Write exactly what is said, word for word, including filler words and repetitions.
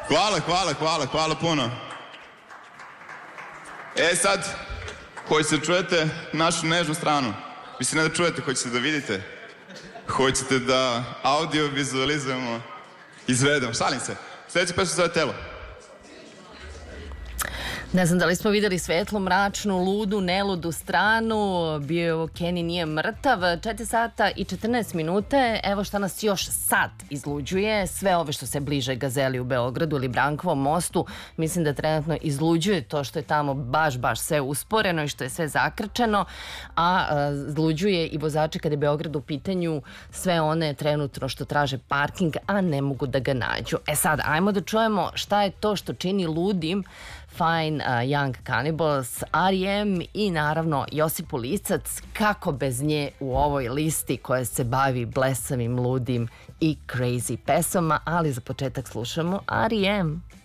Hvala, hvala, hvala, hvala puno. E sad, hoćete čujete našu nežnu stranu. Mislim, ne da čujete, hoćete da vidite. Hoćete da audio vizualizujemo, izvedemo. Šalim se. Sljedeća pesma se zove Telo. Ne znam da li smo videli svetlu, mračnu, ludu, neludu stranu. Bio je ovo Kenny nije mrtav. četiri sata i četrnaest minute. Evo šta nas još sat izluđuje. Sve ove što se bliže Gazeli u Beogradu ili Brankovom mostu. Mislim da trenutno izluđuje to što je tamo baš, baš sve usporeno i što je sve zakrčeno. A izluđuje i vozače kada je Beograd u pitanju, sve one trenutno što traže parking, a ne mogu da ga nađu. E sad, ajmo da čujemo šta je to što čini ludim Fine, uh, Young Cannibals, R E M i naravno Josipu Lisac, kako bez nje u ovoj listi koja se bavi blesavim, ludim i crazy pesama, ali za početak slušamo R E M.